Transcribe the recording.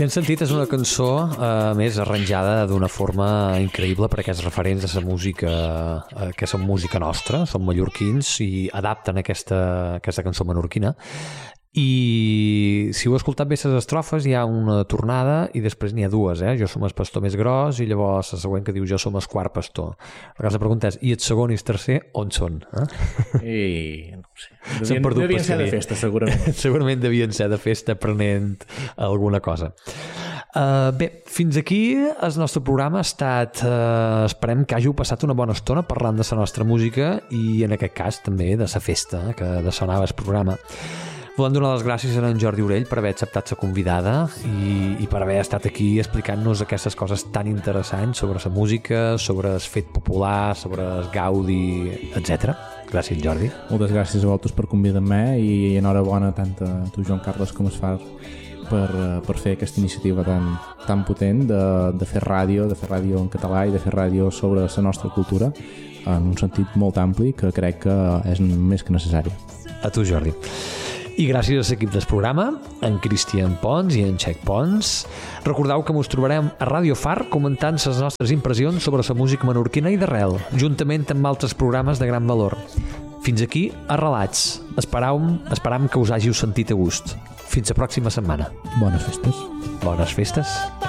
Si hem sentit, és una cançó més arranjada d'una forma increïble per aquests referents de la música que són música nostra, són mallorquins i adapten aquesta cançó menorquina. I si heu escoltat bé les estrofes hi ha una tornada i després n'hi ha dues, jo som el pastor més gros i llavors la següent que diu jo som el quart pastor. La pregunta és, i el segon i el tercer on són? I no ho sé, devien ser de festa segurament. Segurament devien ser de festa prenent alguna cosa. Bé, fins aquí el nostre programa ha estat, esperem que hàgiu passat una bona estona parlant de la nostra música i en aquest cas també de la festa que de sonava el programa. Volem donar les gràcies a en Jordi Orell per haver acceptat la convidada i per haver estat aquí explicant-nos aquestes coses tan interessants sobre la música, sobre el fet popular, sobre el gaudi, etc. Gràcies, Jordi. Moltes gràcies a vosaltres per convidar-me i enhorabona tant a tu, Joan Carles, com es fa per fer aquesta iniciativa tan potent de fer ràdio en català i de fer ràdio sobre la nostra cultura en un sentit molt ampli que crec que és més que necessari. A tu, Jordi. I gràcies a l'equip del programa, en Cristian Pons i en Txec Pons. Recordeu que mos trobarem a Radio Far comentant les nostres impressions sobre la música menorquina i d'arrel, juntament amb altres programes de gran valor. Fins aquí, a Relats. Esperam que us hàgiu sentit a gust. Fins la pròxima setmana. Bones festes. Bones festes.